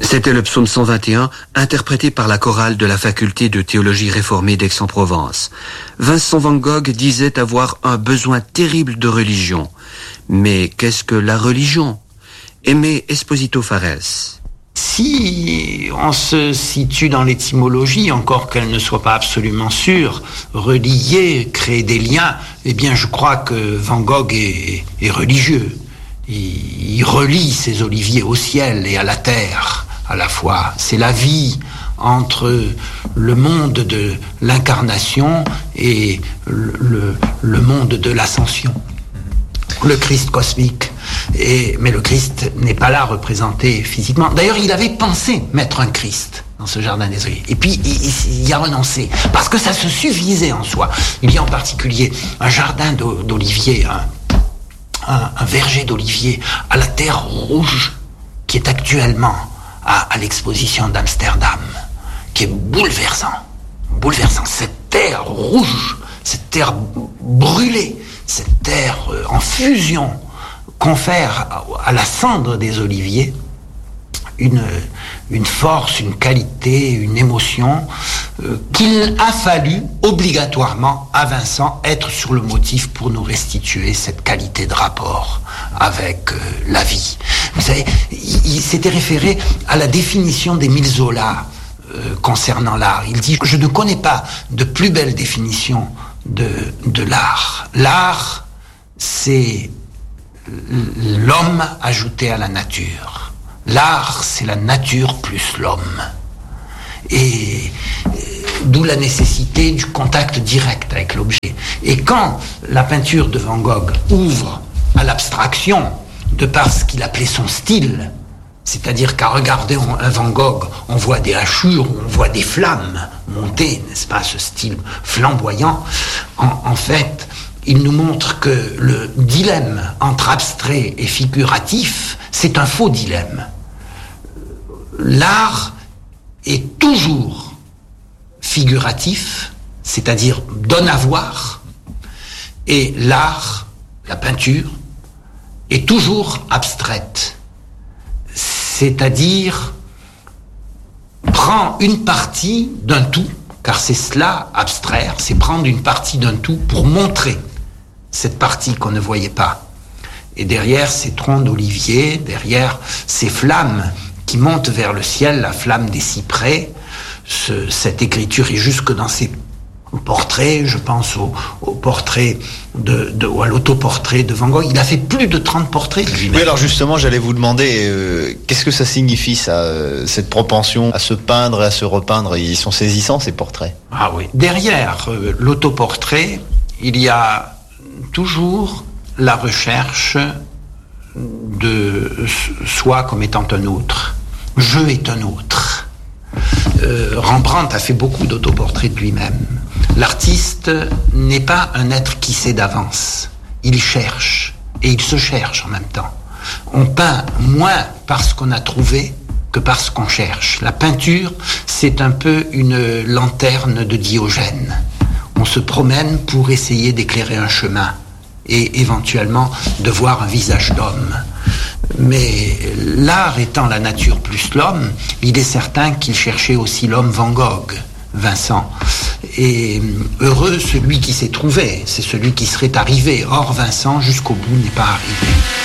C'était le psaume 121, interprété par la chorale de la faculté de théologie réformée d'Aix-en-Provence. Vincent Van Gogh disait avoir un besoin terrible de religion. Mais qu'est-ce que la religion? Aimé Esposito Fares. Si on se situe dans l'étymologie, encore qu'elle ne soit pas absolument sûre, relier, créer des liens, eh bien je crois que Van Gogh est religieux. Il relie ses oliviers au ciel et à la terre à la fois. C'est la vie entre le monde de l'incarnation et le monde de l'ascension. Le Christ cosmique. Mais le Christ n'est pas là représenté physiquement. D'ailleurs, il avait pensé mettre un Christ dans ce jardin des oliviers. Et puis, il y a renoncé. Parce que ça se suffisait en soi. Il y a en particulier un jardin d'oliviers, un verger d'oliviers à la terre rouge, qui est actuellement à l'exposition d'Amsterdam, qui est bouleversant. Cette terre rouge, cette terre brûlée, cette terre en fusion, confère à la cendre des oliviers une force, une qualité, une émotion qu'il a fallu obligatoirement à Vincent être sur le motif pour nous restituer cette qualité de rapport avec la vie. Vous savez, il s'était référé à la définition d'Émile Zola concernant l'art. Il dit « Je ne connais pas de plus belle définition de l'art. L'art, c'est l'homme ajouté à la nature. L'art, c'est la nature plus l'homme. » Et d'où la nécessité du contact direct avec l'objet. Et quand la peinture de Van Gogh ouvre à l'abstraction, de par ce qu'il appelait son style, c'est-à-dire qu'à regarder un Van Gogh, on voit des hachures, on voit des flammes monter, n'est-ce pas, ce style flamboyant, en fait, il nous montre que le dilemme entre abstrait et figuratif, c'est un faux dilemme. L'art est toujours figuratif, c'est-à-dire donne à voir, et l'art, la peinture, est toujours abstraite, c'est-à-dire prend une partie d'un tout, car c'est cela, abstraire, c'est prendre une partie d'un tout pour montrer cette partie qu'on ne voyait pas. Et derrière ces troncs d'olivier, derrière ces flammes qui montent vers le ciel, la flamme des cyprès, cette écriture est jusque dans ces portraits, je pense au portrait ou à l'autoportrait de Van Gogh. Il a fait plus de 30 portraits de lui-même. Oui, alors justement, j'allais vous demander, qu'est-ce que ça signifie, ça, cette propension à se peindre et à se repeindre? Ils sont saisissants, ces portraits. Ah oui. Derrière l'autoportrait, il y a toujours la recherche de soi comme étant un autre. Je est un autre. Rembrandt a fait beaucoup d'autoportraits de lui-même. L'artiste n'est pas un être qui sait d'avance. Il cherche, et il se cherche en même temps. On peint moins parce qu'on a trouvé que parce qu'on cherche. La peinture, c'est un peu une lanterne de Diogène. On se promène pour essayer d'éclairer un chemin et éventuellement de voir un visage d'homme. Mais l'art étant la nature plus l'homme, il est certain qu'il cherchait aussi l'homme Van Gogh, Vincent. Et heureux celui qui s'est trouvé, c'est celui qui serait arrivé. Or Vincent, jusqu'au bout, n'est pas arrivé.